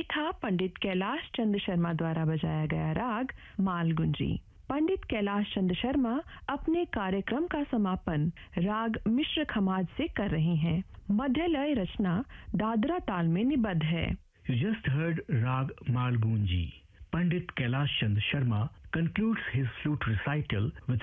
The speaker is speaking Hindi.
था पंडित कैलाश चंद्र शर्मा द्वारा बजाया गया राग मालगुंजी। पंडित कैलाश चंद्र शर्मा अपने कार्यक्रम का समापन राग मिश्र खमाज से कर रहे हैं। मध्य लय रचना दादरा ताल में निबद्ध है। You just heard Rag Malgunji. Pandit Kailash Chandra Sharma concludes his flute recital with